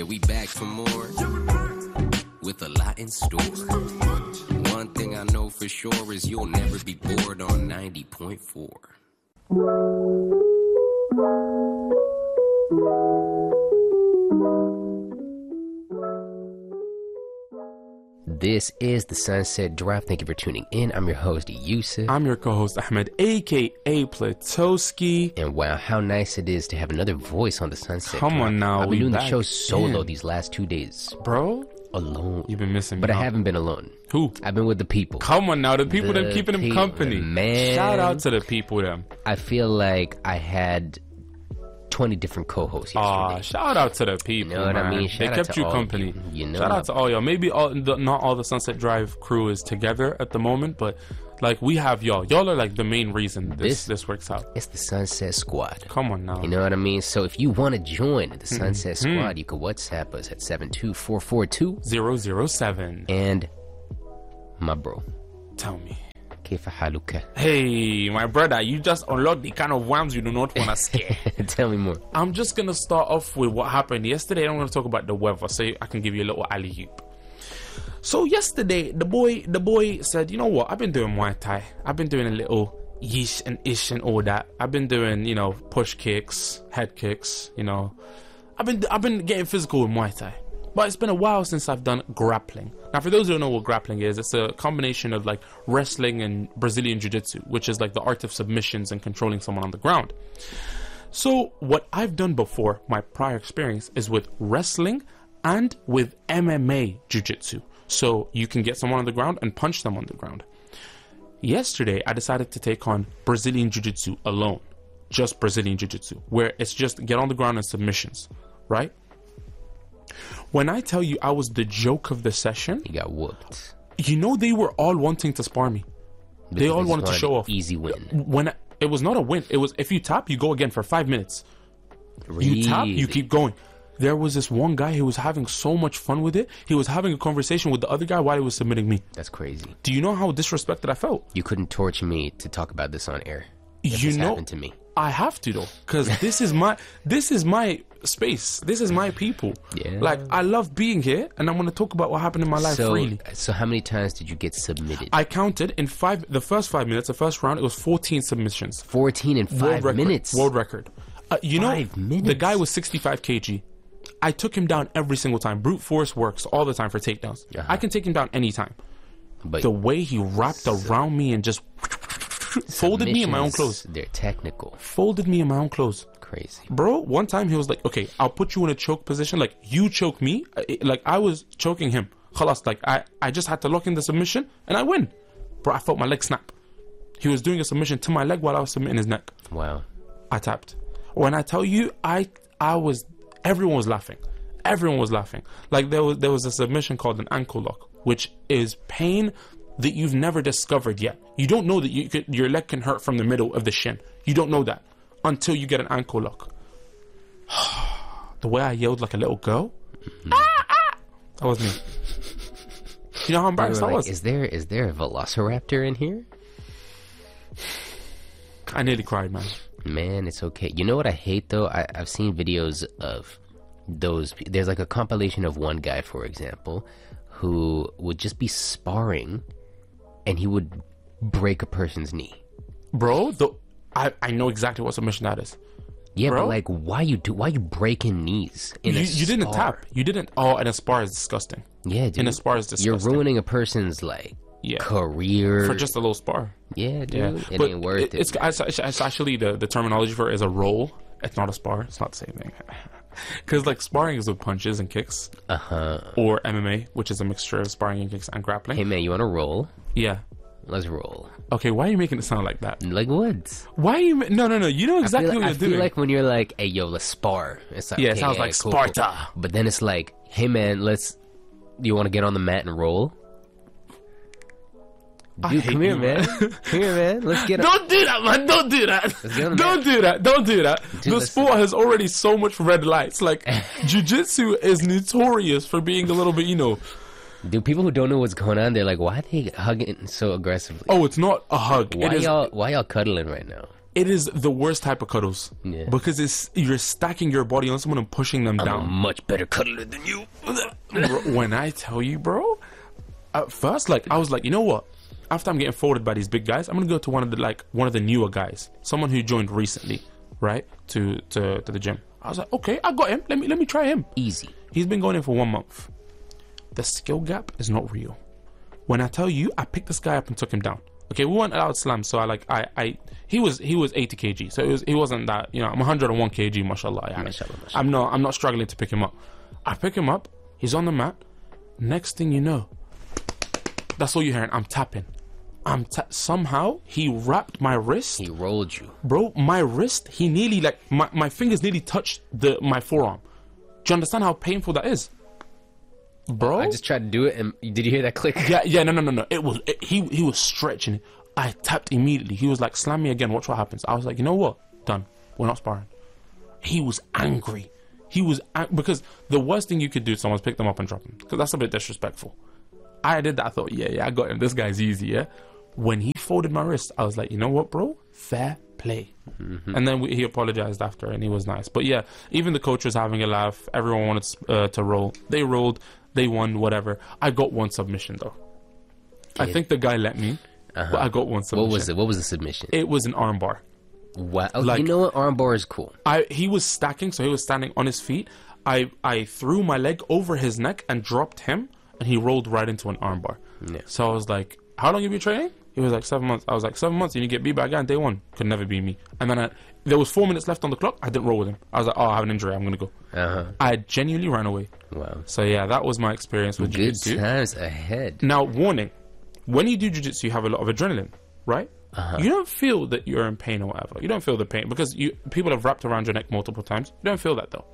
Yeah, we back for more with a lot in store. One thing I know for sure is you'll never be bored on 90.4. This is the Sunset Drive. Thank you for tuning in. I'm your host, Yusuf. I'm your co-host, Ahmed, a.k.a. Platoski. And wow, how nice it is to have another voice on the Sunset Come Drive. on now. I've been doing the show back. solo Damn. these last 2 days. Bro, Alone. you've been missing me. But I huh? haven't been alone. Who? I've been with the people. Come on now. The people that are keeping him people, company. man. Shout out to the people them. I feel like I had 20 different co-hosts yesterday. Shout out to the people, You know what I man. mean? They Shout out kept to you all company. you know. Shout out to all y'all. Maybe not all the Sunset Drive crew is together at the moment, but like we have y'all. Y'all are like the main reason this works out. It's the Sunset Squad. Come on now. You know what I mean? So if you want to join the Sunset Squad, you can WhatsApp us at 72442 007. and my bro. Tell me. كيف حالك? Hey, my brother, you just unlocked the kind of worms you do not want to scare. Tell me more. I'm just going to start off with what happened yesterday. I'm going to talk about the weather so I can give you a little alley-oop. So yesterday, the boy said, you know what? I've been doing Muay Thai. I've been doing a little yeesh and ish and all that. I've been doing, push kicks, head kicks, I've been getting physical with Muay Thai. But it's been a while since I've done grappling. Now, for those who don't know what grappling is, it's a combination of like wrestling and Brazilian Jiu-Jitsu, which is like the art of submissions and controlling someone on the ground. So what I've done before, my prior experience, is with wrestling and with MMA Jiu-Jitsu. So you can get someone on the ground and punch them on the ground. Yesterday, I decided to take on Brazilian Jiu-Jitsu alone. Just Brazilian Jiu-Jitsu, where it's just get on the ground and submissions, right? When I tell you I was the joke of the session, You got whooped. they were all wanting to spar me. They all wanted to show off. Easy win. It was not a win. It was if you tap, you go again for 5 minutes. Really? You tap, you keep going. There was this one guy who was having so much fun with it. He was having a conversation with the other guy while he was submitting me. That's crazy. Do you know how disrespected I felt? You couldn't torture me to talk about this on air. This happened to me. I have to though, because this is my space. This is my people. Yeah. Like I love being here, and I'm going to talk about what happened in my life freely. So how many times did you get submitted? I counted in the first 5 minutes, the first round. It was 14 submissions. 14 in 5 minutes. World record. 5 minutes. The guy was 65 kg. I took him down every single time. Brute force works all the time for takedowns. I can take him down anytime. But The way he wrapped around me and just folded me in my own clothes. They're technical. Folded me in my own clothes. Crazy. Bro, one time he was like, okay, I'll put you in a choke position. Like, you choke me. Like, I was choking him. Khalas, like, I just had to lock in the submission, and I win. Bro, I felt my leg snap. He was doing a submission to my leg while I was submitting his neck. Wow. I tapped. When I tell you, everyone was laughing. Everyone was laughing. Like, there was a submission called an ankle lock, which is pain that you've never discovered yet. You don't know that your leg can hurt from the middle of the shin. You don't know that until you get an ankle lock. The way I yelled like a little girl, that was me. You know how embarrassed I was? Is there a velociraptor in here? I nearly cried, man. Man, it's okay. You know what I hate though? I've seen videos of those. There's like a compilation of one guy, for example, who would just be sparring, and he would break a person's knee. Bro, I know exactly what submission that is. Yeah, Bro? but like, why you breaking knees in a You didn't spar? tap. You didn't. Oh, and a spar is disgusting. Yeah, dude. In a spar is disgusting. You're ruining a person's like career for just a little spar. Yeah, dude. Yeah, It but ain't worth it. It's actually the terminology for it is a roll. It's not a spar. It's not the same thing. Because like sparring is with punches and kicks. Or MMA, which is a mixture of sparring and kicks and grappling. Hey man, you want to roll? Yeah. Let's roll. Okay, why are you making it sound like that? Like what? Why are you? No. You know exactly what you're I doing. feel like when you're like, "Hey, yo, let's spar." It's like, Yeah, it okay, sounds like cool, Sparta. cool. But then it's like, "Hey, man, do you want to get on the mat and roll?" Dude, come here, man. Come here, man. Let's get. Don't do that, man. Don't do that. Don't do that. Don't do that. Dude, the sport has already so much red lights. Like, jiu-jitsu is notorious for being a little bit, Dude, people who don't know what's going on, they're like, "Why are they hugging so aggressively?" Oh, it's not a hug. Why y'all cuddling right now? It is the worst type of cuddles. Yeah. Because you're stacking your body on someone and pushing them I'm a down. much better cuddler than you. Bro, when I tell you, bro, at first, like, I was like, you know what? After I'm getting folded by these big guys, I'm gonna go to one of the newer guys, someone who joined recently, right, to the gym. I was like, okay, I got him. Let me try him. Easy. He's been going in for 1 month. The skill gap is not real. When I tell you, I picked this guy up and took him down. Okay, we weren't allowed slams, so he was 80 kg, so he wasn't that, you know, I'm 101 kg, mashallah. Yeah, Mashallah. I'm not struggling to pick him up. I pick him up, he's on the mat. Next thing you know, that's all you're hearing. I'm tapping. Somehow he wrapped my wrist. He rolled you. Bro, my wrist, he nearly, like, my fingers nearly touched my forearm. Do you understand how painful that is? Bro, I just tried to do it, and did you hear that click? Yeah, no. He was stretching it. I tapped immediately. He was like, slam me again, watch what happens. I was like, you know what? Done. We're not sparring. He was angry. Because the worst thing you could do to someone is pick them up and drop them. Because that's a bit disrespectful. I did that. I thought, yeah, I got him. This guy's easy, yeah? When he folded my wrist, I was like, you know what, bro? Fair play. Mm-hmm. And then he apologized after, and he was nice. But yeah, even the coach was having a laugh. Everyone wanted to roll. They rolled. They won, whatever. I got one submission, though. I think the guy let me, but I got one submission. What was it? What was the submission? It was an armbar. Wow. Like, you know what? Armbar is cool. He was stacking, so he was standing on his feet. I threw my leg over his neck and dropped him, and he rolled right into an armbar. Yeah. So I was like, how long have you been training? He was like, 7 months. I was like, 7 months, and you get beat by a guy on day one. Could never be me. And then there was 4 minutes left on the clock. I didn't roll with him. I was like, oh, I have an injury. I'm going to go. I genuinely ran away. Wow. So yeah, that was my experience with jiu-jitsu. Good times ahead. Now, warning. When you do jiu-jitsu, you have a lot of adrenaline, right? You don't feel that you're in pain or whatever. You don't feel the pain because people have wrapped around your neck multiple times. You don't feel that, though.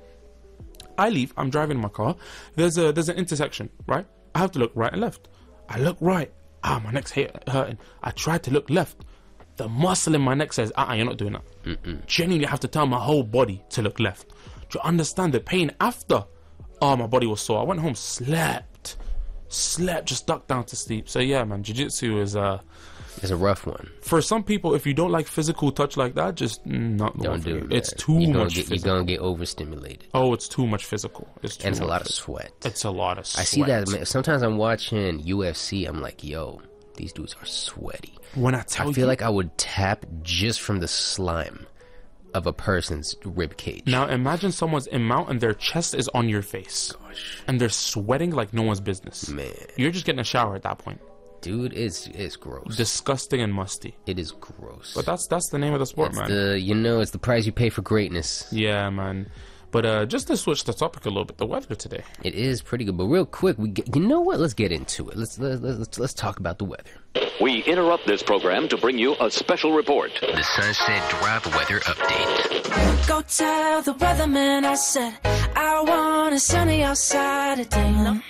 I leave. I'm driving in my car. There's an intersection, right? I have to look right and left. I look right. My neck's hurting. I tried to look left. The muscle in my neck says, you're not doing that. Genuinely have to tell my whole body to look left. Do you understand the pain after? My body was sore. I went home, slept, just ducked down to sleep. So yeah, man, jiu-jitsu is it's a rough one. For some people, if you don't like physical touch like that, just don't do it. It's too much physical. You're going to get overstimulated. Oh, it's too much physical. It's a lot of sweat. It's a lot of sweat. I see that, man. Sometimes I'm watching UFC. I'm like, yo, these dudes are sweaty. When I feel like I would tap just from the slime of a person's rib cage. Now imagine someone's in mount and their chest is on your face. Gosh. And they're sweating like no one's business. Man. You're just getting a shower at that point. Dude, it's gross. Disgusting and musty. It is gross. But that's the name of the sport, man. It's the price you pay for greatness. Yeah, man. But just to switch the topic a little bit, the weather today. It is pretty good. But real quick, you know what? Let's get into it. Let's talk about the weather. We interrupt this program to bring you a special report. The Sunset Drive weather update. Go tell the weatherman I said I want a sunny outside today.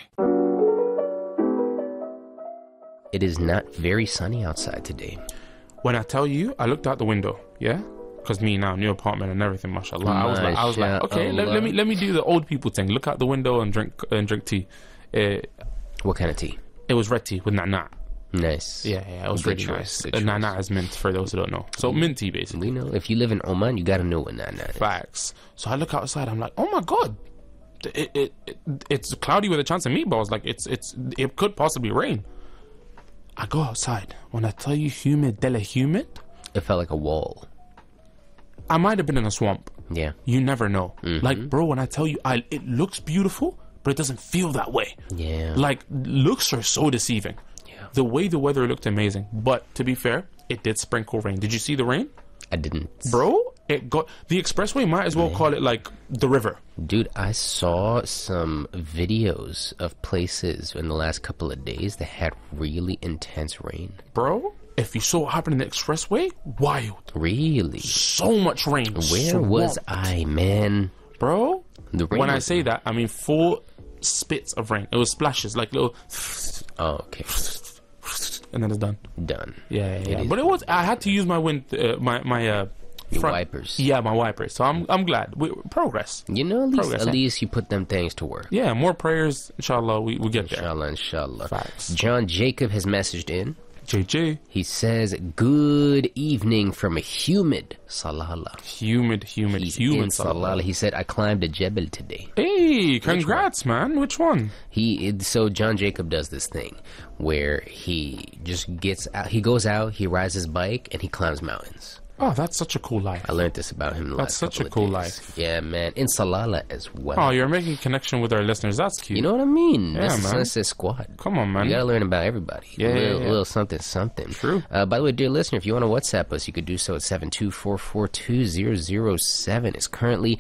It is not very sunny outside today. When I tell you, I looked out the window, yeah? Because me now, new apartment and everything, mashallah. I was like, okay, let me do the old people thing. Look out the window and drink tea. What kind of tea? It was red tea with nana. Nice. Yeah, it was really nice. Nana is mint, for those who don't know. So mint tea, basically. We know. If you live in Oman, you gotta know what nana is. Facts. So I look outside, I'm like, oh my god, it's cloudy with a chance of meatballs. Like it could possibly rain. I go outside. When I tell you humid, humid, it felt like a wall. I might have been in a swamp. Yeah. You never know. Like, bro, when I tell you, it looks beautiful, but it doesn't feel that way. Yeah. Like, looks are so deceiving. Yeah. The way the weather looked amazing. But, to be fair, it did sprinkle rain. Did you see the rain? I didn't. Bro, it got... The expressway might as well call it, like, the river. Dude, I saw some videos of places in the last couple of days that had really intense rain. Bro, if you saw what happened in the expressway, wild. Really? So much rain. Where was I, man? Bro, the rain when I say that, I mean 4 spits of rain. It was splashes, like little... Oh, okay. And then it's done. Done. Yeah. But it was... I had to use my wind... Your wipers. Yeah, my wipers. So I'm glad. Progress. You know, at least you put them things to work. Yeah, more prayers. Inshallah, we get there. Inshallah. Facts. John Jacob has messaged in. JJ. He says, good evening from a humid Salalah. Humid He's in Salalah. Salalah. He said, I climbed a Jebel today. Hey, congrats, man. Which one? So John Jacob does this thing where he just gets out, he goes out, he rides his bike, and he climbs mountains. Oh, that's such a cool life. I learned this about him the That's last such a couple cool of days. life. Yeah, man. In Salalah as well. Oh, you're making connection with our listeners. That's cute. You know what I mean? Yeah, This is man. Sunset Squad. Come on, man. You gotta learn about everybody. Yeah, a yeah. little something, something. True. By the way, dear listener, if you want to WhatsApp us, you could do so at 724420007. It's currently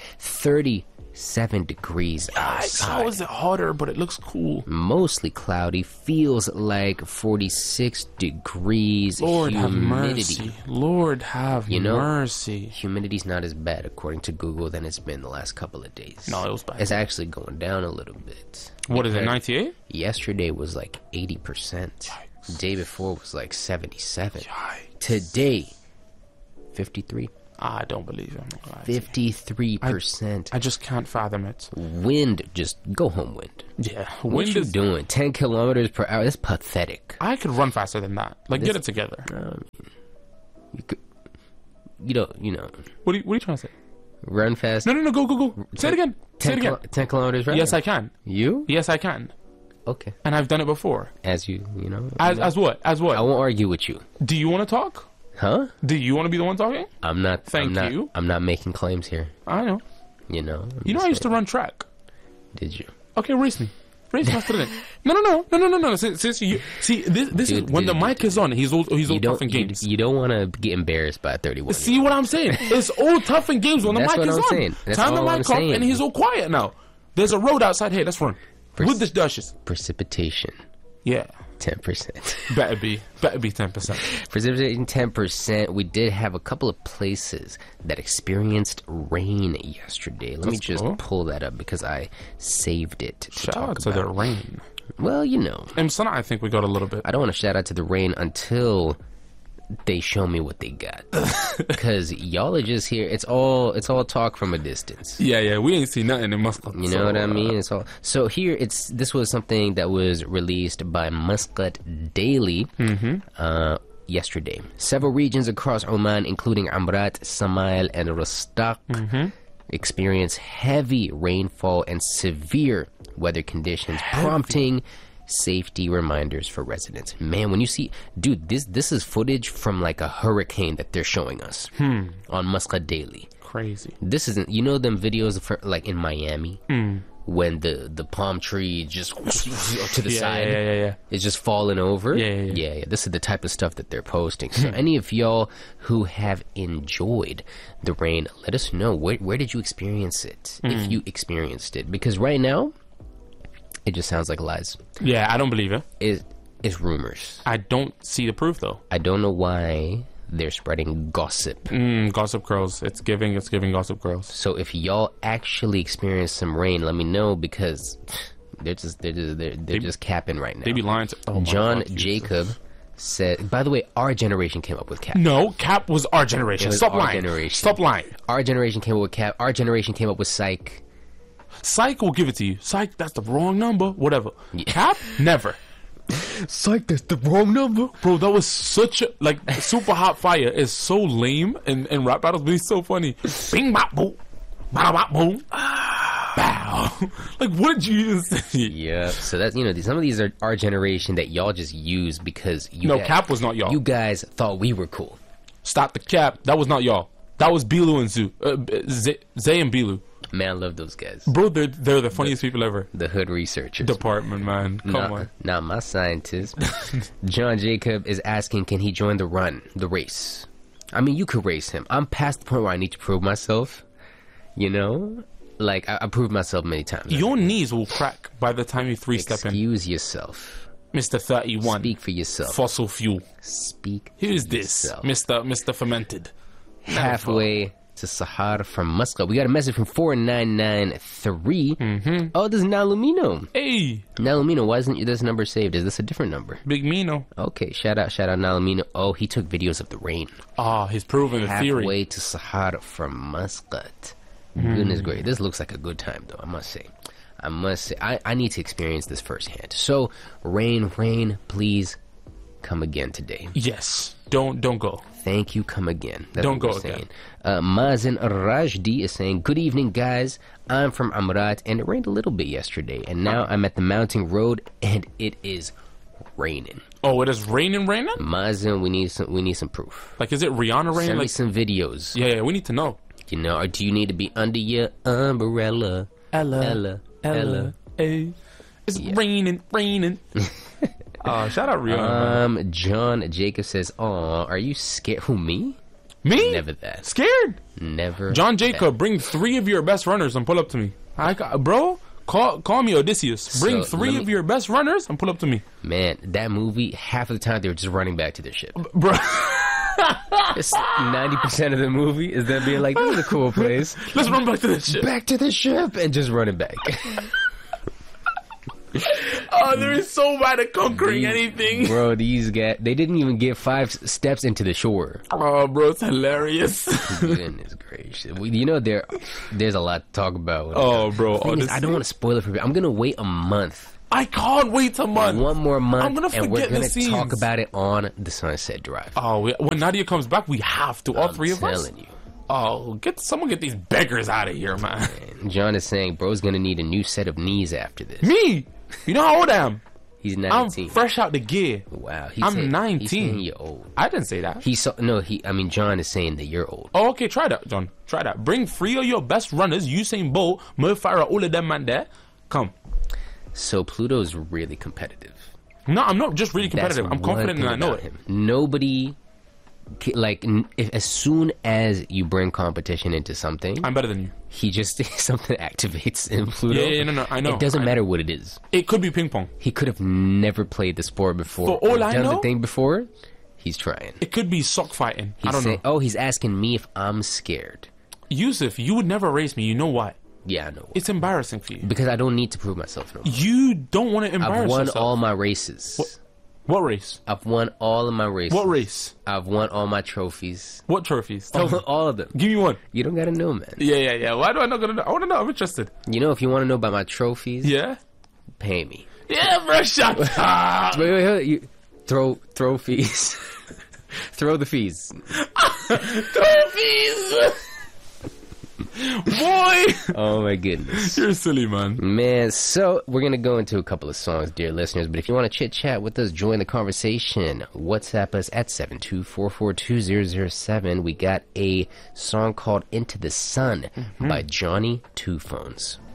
37 degrees outside. How is it hotter, but it looks cool? Mostly cloudy, feels like 46 degrees. Lord have humidity. mercy. Lord have know- mercy. Humidity's not as bad, according to Google, than it's been the last couple of days. No, it was bad. It's actually going down a little bit. What is it, 98? Yesterday was like 80%. The day before was like 77. Yikes. Today, 53. I don't believe him. 53%. I just can't fathom it. Wind, just go home, wind. Yeah. What Wind you is... doing? 10 kilometers per hour? That's pathetic. I could run faster than that. Like, get it together. You could, you know, What are you trying to say? run fast. No, go. Say it again. Say it again. 10 kilometers per hour? Yes, I can. You? Yes, I can. Okay. And I've done it before. As you know. As what? As I what? won't argue with you. Do you want to talk? Huh? Do you want to be the one talking? I'm not. Thank you. I'm not making claims here. I know. You know. You know I used to run track. Did you? Okay, race me. Race me after that. No. Since you see this is when the mic is on. He's all tough in games. You don't want to get embarrassed by a 31. See what I'm saying? It's all tough in games when the That's mic what is I'm on. saying. That's Turn the all I'm mic off saying. and he's all quiet now. There's a road outside here. Let's run. With the dashes. Precipitation, Yeah. 10%. Better be 10%. Precipitation 10%. We did have a couple of places that experienced rain yesterday. Let me That's just cool. pull that up because I saved it to Shout talk out to the about. rain. Well, you know, In Sana'a, I think we got a little bit. I don't want to shout out to the rain until they show me what they got. Because y'all are just here. It's all talk from a distance. Yeah, we ain't seen nothing in Muscat. You know what I mean? It's all so here. This was something that was released by Muscat Daily yesterday. Several regions across Oman, including Amrat, Samail, and Rastaq, experience heavy rainfall and severe weather conditions, prompting safety reminders for residents. Man, when you see, dude, this is footage from like a hurricane that they're showing us on Muscat Daily. Crazy. This isn't, you know, them videos for like in Miami when the palm tree just to the side, Yeah. it's just falling over. Yeah. This is the type of stuff that they're posting. So any of y'all who have enjoyed the rain, let us know where did you experience it, if you experienced it, because right now it just sounds like lies. Yeah, I don't believe it. It's rumors. I don't see the proof though. I don't know why they're spreading gossip. Gossip girls. It's giving gossip girls. So if y'all actually experience some rain, let me know, because they're just capping right now. They be lying to oh my John God, Jesus. Jacob said, by the way, our generation came up with cap. No, Cap was our generation. It was Stop our lying. generation. Stop lying. Our generation came up with cap. Our generation came up with psych. Psych will give it to you. Psych, that's the wrong number. Whatever. Yeah. Cap, never. Psych, that's the wrong number. Bro, that was such a like Super Hot Fire is so lame in rap battles, but it's so funny. Bing bop boom, bop bop boom, bow. Like, what did you even say? Yeah. So that's, you know, some of these are our generation that y'all just use because you. No, guys, Cap was not y'all. You guys thought we were cool. Stop the cap. That was not y'all. That was Bilu and Zoo. Zay and Bilu. Man, I love those guys. Bro, they're the funniest people ever. The hood researchers. Department, man. Come on. Not my scientist. John Jacob is asking, can he join the race? I mean, you could race him. I'm past the point where I need to prove myself. You know? Like, I proved myself many times. Your knees will crack by the time you three-step in. Excuse yourself. Mr. 31. Speak for yourself. Fossil fuel. Speak Who is for this? yourself. Mr. Fermented. Halfway to Sahar from Muscat. We got a message from 4993. Oh, this is Nalumino. Hey, Nalumino, why isn't this number saved? Is this a different number? Big Mino. Okay, shout out Nalumino. Oh, he took videos of the rain. He's proving the theory. Halfway to Sahar from Muscat. Goodness great. This looks like a good time, though, I must say. I need to experience this firsthand. So, rain, please come again today. Yes. Don't go. Thank you, come again. That's Don't what go we're again. saying. Mazen Rajdi is saying, good evening, guys. I'm from Amrat, and it rained a little bit yesterday, and now I'm at the mountain road, and it is raining. Oh, it is raining? Mazen, we need some proof. Like, is it Rihanna rain? Send me Like, some videos. yeah, we need to know. You know, or do you need to be under your umbrella? Ella. Hey. It's raining. Shout out Rihanna. man. John Jacob says, "Aw, are you scared?" Who, me? Me? Never that. Scared? Never. John that. Jacob, bring 3 of your best runners and pull up to me. Bro, call me Odysseus. Bring So, 3 let of me- your best runners and pull up to me. Man, that movie, half of the time they were just running back to their ship. Bro, It's 90% of the movie is them being like, "This is a cool place." let's run back to this shit. Back to the ship and just running back. Oh, there is so bad at conquering anything. Bro, these guys, they didn't even get 5 steps into the shore. Oh, bro, it's hilarious. Goodness gracious. You know, there's a lot to talk about. Oh, bro, The thing is, I Odyssey. don't want to spoil it for you. I'm going to wait a month. I can't wait a month. One more month, I'm gonna and we're forget the going to scenes. talk about it on the Sunset Drive. Oh, when Nadia comes back, we have to. All I'm 3 of us. telling you. Oh, someone get these beggars out of here, man. John is saying, bro's going to need a new set of knees after this. Me? You know how old I am? He's I'm 19. fresh out the gear. Wow. I'm 19. He's saying you're old. I didn't say that. John is saying that you're old. Oh, okay, try that, John. Try that. Bring 3 of your best runners, Usain Bolt, Mo Farah, all of them, man, there. Come. So Pluto's really competitive. No, I'm not just really That's competitive. I'm one confident thing and I know about it. him. Nobody, as soon as you bring competition into something, I'm better than you. he just something activates in Pluto. Yeah, no, I know. It doesn't I matter what it is. It could be ping pong. He could have never played the sport before. For all or I done know- the thing before. He's trying. It could be sock fighting. I don't know. Oh, he's asking me if I'm scared. Yusuf, you would never race me. You know why? Yeah, I know. It's embarrassing for you. Because I don't need to prove myself no more. You don't want to embarrass I've won yourself. all my races. What race? I've won all of my races. What race? I've won all my trophies. What trophies? Tell me. All of them. Give me one. You don't gotta know, man. Yeah. Why do I not gonna know? I want to know. I'm interested. You know, if you want to know about my trophies, Yeah. pay me. Yeah, bro. Shut up. Wait. You throw fees. Throw the fees. Trophies. Boy, Oh my goodness. you're silly, man. Man, so we're going to go into a couple of songs, dear listeners, but if you want to chit-chat with us, join the conversation. WhatsApp us at 724420007. We got a song called Into the Sun by Johnny Two Phones.